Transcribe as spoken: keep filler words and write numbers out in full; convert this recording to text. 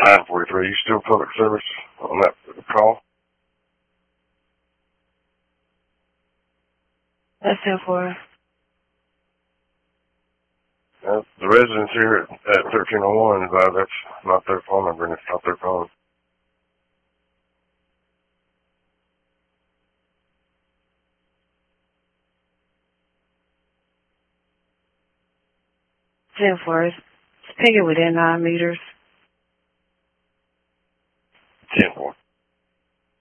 nine forty-three, you still public service on that call? That's ten four. Uh, the residents here at, at thirteen oh one, uh, that's not their phone number and it's not their phone. ten four. Pick it within nine meters. ten four.